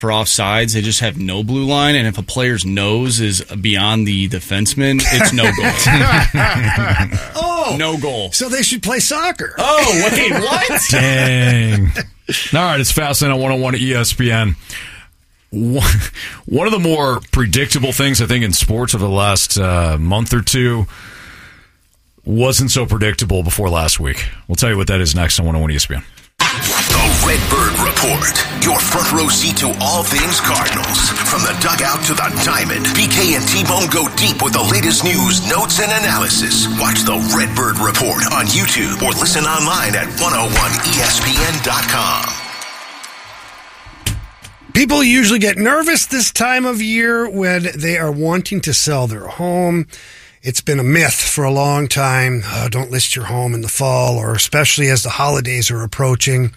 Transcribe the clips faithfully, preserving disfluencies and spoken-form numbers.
for offsides, they just have no blue line, and if a player's nose is beyond the defenseman, it's no goal. oh, no goal. So they should play soccer. Oh, wait, what? Dang. All right, it's Fastlane on one oh one at E S P N. One, one of the more predictable things, I think, in sports over the last uh, month or two wasn't so predictable before last week. We'll tell you what that is next on one oh one E S P N. The Redbird Report, your front row seat to all things Cardinals. From the dugout to the diamond, B K and T-Bone go deep with the latest news, notes, and analysis. Watch the Redbird Report on YouTube or listen online at one oh one E S P N dot com. People usually get nervous this time of year when they are wanting to sell their home. It's been a myth for a long time. Uh, don't list your home in the fall, or especially as the holidays are approaching.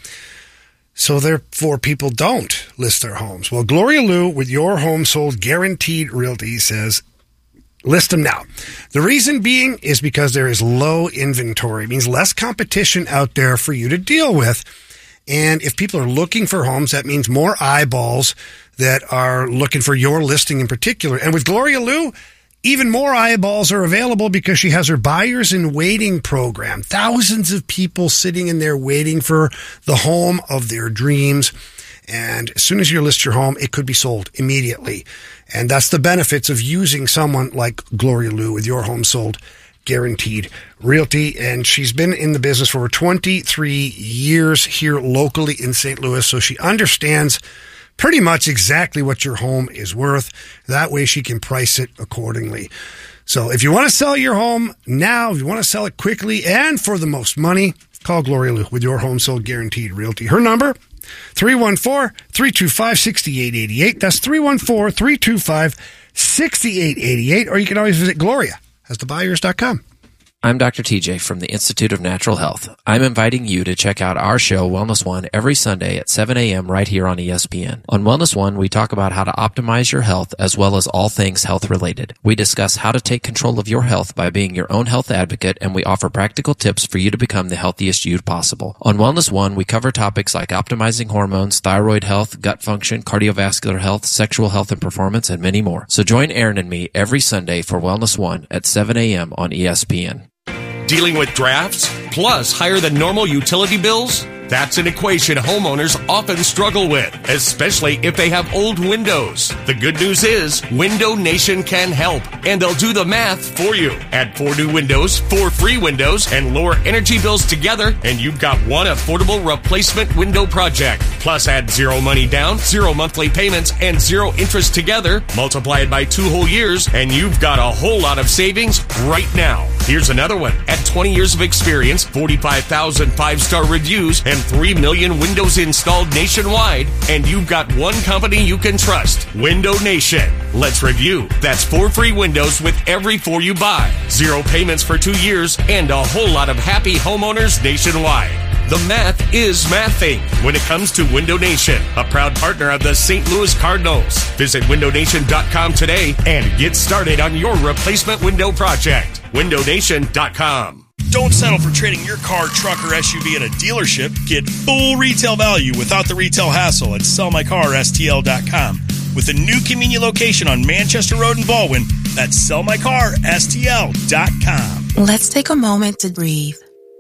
So therefore, people don't list their homes. Well, Gloria Liu with Your Home Sold Guaranteed Realty says, list them now. The reason being is because there is low inventory. It means less competition out there for you to deal with. And if people are looking for homes, that means more eyeballs that are looking for your listing in particular. And with Gloria Liu, even more eyeballs are available because she has her buyers in waiting program. Thousands of people sitting in there waiting for the home of their dreams. And as soon as you list your home, it could be sold immediately. And that's the benefits of using someone like Gloria Liu with Your Home Sold Guaranteed Realty. And she's been in the business for over twenty-three years here locally in Saint Louis. So she understands pretty much exactly what your home is worth. That way she can price it accordingly. So if you want to sell your home now, if you want to sell it quickly and for the most money, call Gloria Liu with Your Home Sold Guaranteed Realty. Her number, three one four, three two five, six eight eight eight. That's three one four, three two five, six eight eight eight. Or you can always visit Gloria as the buyers dot com. I'm Doctor T J from the Institute of Natural Health. I'm inviting you to check out our show, Wellness One, every Sunday at seven a.m. right here on E S P N. On Wellness One, we talk about how to optimize your health as well as all things health-related. We discuss how to take control of your health by being your own health advocate, and we offer practical tips for you to become the healthiest you possible. On Wellness One, we cover topics like optimizing hormones, thyroid health, gut function, cardiovascular health, sexual health and performance, and many more. So join Aaron and me every Sunday for Wellness One at seven a.m. on E S P N. Dealing with drafts, plus higher than normal utility bills? That's an equation homeowners often struggle with, especially if they have old windows. The good news is Window Nation can help, and they'll do the math for you. Add four new windows, four free windows, and lower energy bills together, and you've got one affordable replacement window project. Plus add zero money down, zero monthly payments, and zero interest together. Multiply it by two whole years, and you've got a whole lot of savings right now. Here's another one. At twenty years of experience, forty-five thousand five-star reviews, and three million windows installed nationwide, and you've got one company you can trust, Window Nation. Let's review. That's four free windows with every four you buy, zero payments for two years, and a whole lot of happy homeowners nationwide. The math is mathing when it comes to Window Nation, a proud partner of the Saint Louis Cardinals. Visit window nation dot com today and get started on your replacement window project. window nation dot com. Don't settle for trading your car, truck, or S U V at a dealership. Get full retail value without the retail hassle at sell my car S T L dot com. With a new convenient location on Manchester Road in Baldwin, that's sell my car S T L dot com. Let's take a moment to breathe.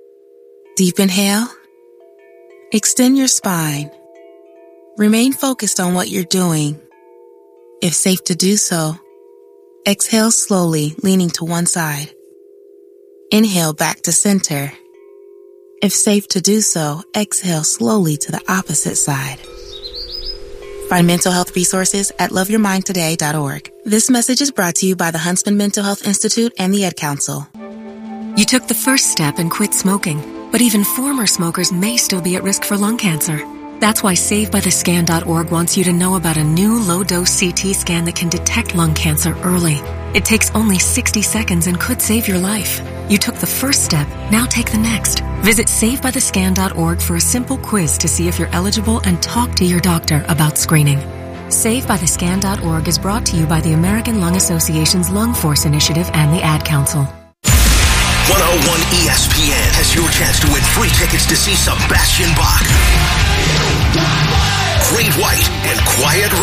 Deep inhale. Extend your spine. Remain focused on what you're doing. If safe to do so, exhale slowly, leaning to one side. Inhale back to center. If safe to do so, exhale slowly to the opposite side. Find mental health resources at love your mind today dot org. This message is brought to you by the Huntsman Mental Health Institute and the Ad Council. You took the first step and quit smoking, but even former smokers may still be at risk for lung cancer. That's why save by the scan dot org wants you to know about a new low-dose C T scan that can detect lung cancer early. It takes only sixty seconds and could save your life. You took the first step, now take the next. Visit save by the scan dot org for a simple quiz to see if you're eligible and talk to your doctor about screening. save by the scan dot org is brought to you by the American Lung Association's Lung Force Initiative and the Ad Council. one oh one E S P N has your chance to win free tickets to see Sebastian Bach. Great White and Quiet